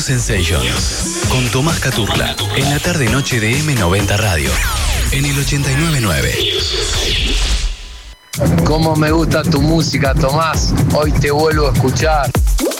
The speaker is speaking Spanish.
Sensations con Tomás Caturla en la tarde-noche de M90 Radio en el 89.9. Cómo me gusta tu música, Tomás. Hoy te vuelvo a escuchar.